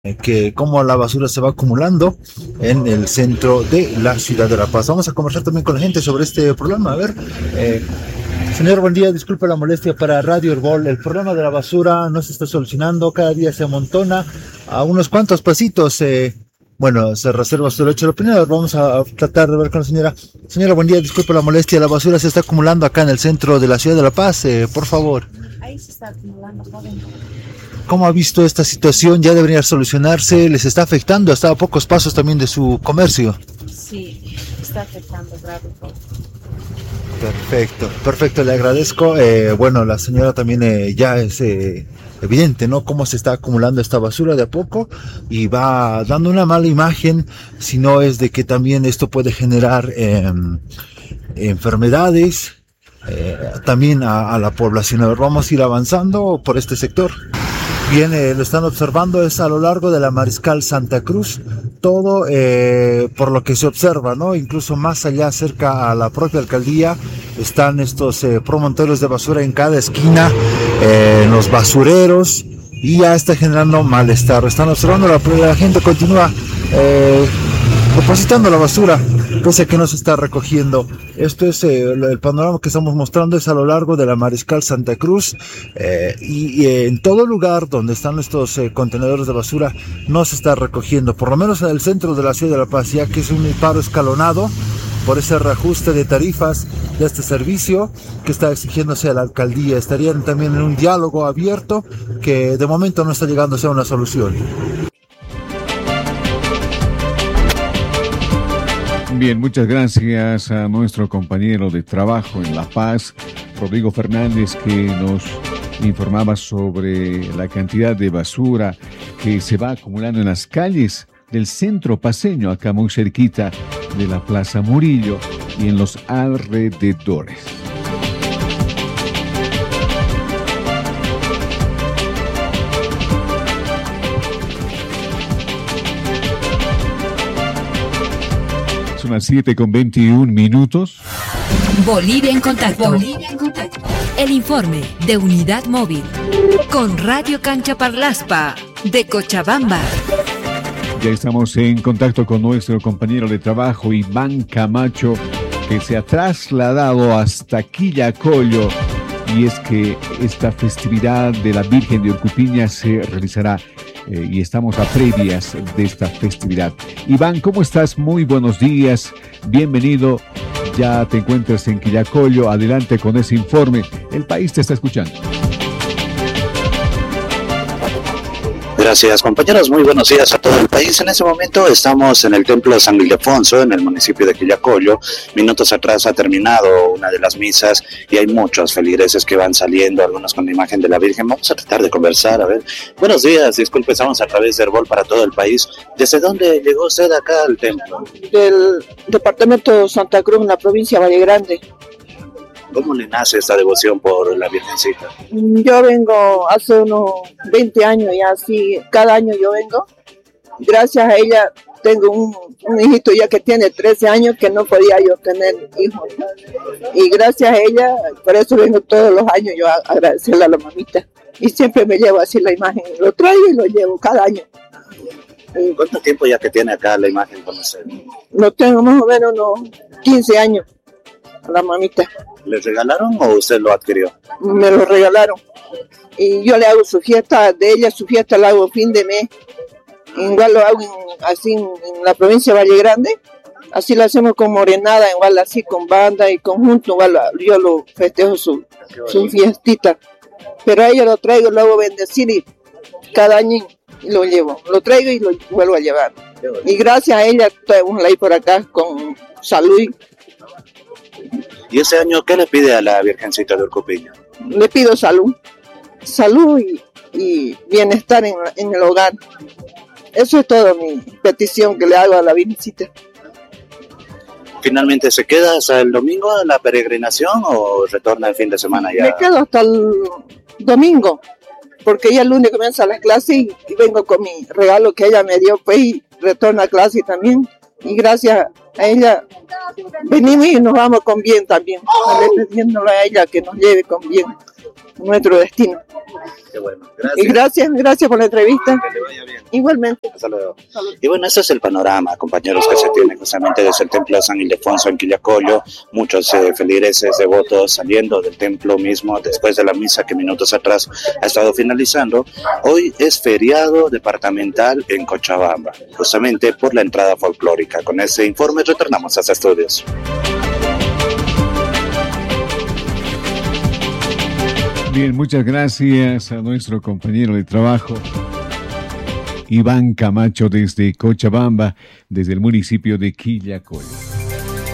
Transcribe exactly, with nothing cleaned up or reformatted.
que cómo la basura se va acumulando en el centro de la ciudad de La Paz. Vamos a conversar también con la gente sobre este problema. A ver, eh, señor, buen día, disculpe la molestia para Radio Herbol. El problema de la basura no se está solucionando, cada día se amontona a unos cuantos pasitos. Eh, bueno, se reserva su derecho a la opinión. Vamos a tratar de ver con la señora. Señora, buen día, disculpe la molestia, la basura se está acumulando acá en el centro de la ciudad de La Paz, eh, por favor. Ahí se está acumulando, joven. ¿Cómo ha visto esta situación? ¿Ya debería solucionarse? ¿Les está afectando hasta a pocos pasos también de su comercio? Sí, está afectando grave. Perfecto, perfecto, le agradezco. Eh, bueno, la señora también eh, ya es eh, evidente, ¿no? Cómo se está acumulando esta basura de a poco y va dando una mala imagen, si no es de que también esto puede generar eh, enfermedades eh, también a, a la población. A ver, vamos a ir avanzando por este sector. Bien, eh, lo están observando, es a lo largo de la Mariscal Santa Cruz, todo eh, por lo que se observa, ¿no? Incluso más allá, cerca a la propia alcaldía, están estos eh, promontorios de basura en cada esquina, eh, en los basureros, y ya está generando malestar. Están observando, la, la gente continúa eh, depositando la basura, pese a que no se está recogiendo. Esto es eh, el panorama que estamos mostrando, es a lo largo de la Mariscal Santa Cruz, eh, y, y en todo lugar donde están estos eh, contenedores de basura no se está recogiendo, por lo menos en el centro de la ciudad de La Paz, ya que es un paro escalonado por ese reajuste de tarifas de este servicio que está exigiéndose a la alcaldía. Estarían también en un diálogo abierto que de momento no está llegándose a una solución. Bien, muchas gracias a nuestro compañero de trabajo en La Paz, Rodrigo Fernández, que nos informaba sobre la cantidad de basura que se va acumulando en las calles del centro paceño, acá muy cerquita de la Plaza Murillo y en los alrededores. Son las siete con veintiún minutos. Bolivia en contacto. Bolivia en contacto. El informe de Unidad Móvil con Radio Cancha Parlaspa de Cochabamba. Ya estamos en contacto con nuestro compañero de trabajo Iván Camacho, que se ha trasladado hasta Quillacollo, y es que esta festividad de la Virgen de Urcupiña se realizará eh, y estamos a previas de esta festividad. Iván, ¿cómo estás? Muy buenos días, bienvenido. Ya te encuentras en Quillacollo, adelante con ese informe. El país te está escuchando. Gracias, compañeros, muy buenos días a todo el país. En este momento estamos en el Templo de San Ildefonso, en el municipio de Quillacollo. Minutos atrás ha terminado una de las misas y hay muchos feligreses que van saliendo, algunos con la imagen de la Virgen. Vamos a tratar de conversar, a ver. Buenos días, disculpe, estamos a través de Herbol para todo el país. ¿Desde dónde llegó usted acá al templo? Del departamento Santa Cruz, en la provincia de Valle Grande. ¿Cómo le nace esta devoción por la Virgencita? Yo vengo hace unos veinte años y así, cada año yo vengo. Gracias a ella tengo un, un hijito ya que tiene trece años que no podía yo tener hijos. Y gracias a ella, por eso vengo todos los años yo a agradecerle a la mamita. Y siempre me llevo así la imagen, lo traigo y lo llevo cada año. ¿Cuánto tiempo ya que tiene acá la imagen con usted? Lo tengo más o menos unos quince años a la mamita. ¿Le regalaron o usted lo adquirió? Me lo regalaron. Y yo le hago su fiesta, de ella su fiesta la hago fin de mes. Igual lo hago en, así en, en la provincia de Valle Grande. Así lo hacemos con morenada, igual así con banda y conjunto. Igual yo lo festejo su, su fiestita. Pero a ella lo traigo, lo hago bendecir y cada año lo llevo. Lo traigo y lo vuelvo a llevar. Y gracias a ella estamos ahí por acá con salud. ¿Y ese año qué le pide a la Virgencita de Urcupiña? Le pido salud, salud y, y bienestar en, en el hogar. Eso es toda mi petición que le hago a la Virgencita. ¿Finalmente se queda hasta el domingo en la peregrinación o retorna el fin de semana ya? Me quedo hasta el domingo, porque ya el lunes comienza la clase y, y vengo con mi regalo que ella me dio, pues, y retorno a clase también. Y gracias a ella venimos y nos vamos con bien también, pidiéndole a ella que nos lleve con bien. nuestro destino. Qué bueno. Y gracias, gracias por la entrevista. Que le vaya bien. Igualmente. Hasta luego. Y bueno, este es el panorama, compañeros, que se tiene justamente desde el templo de San Ildefonso en Quillacollo. Muchos eh, feligreses devotos saliendo del templo mismo después de la misa que minutos atrás ha estado finalizando. Hoy es feriado departamental en Cochabamba, justamente por la entrada folclórica. Con este informe retornamos a estudios. Bien, muchas gracias a nuestro compañero de trabajo, Iván Camacho, desde Cochabamba, desde el municipio de Quillacollo.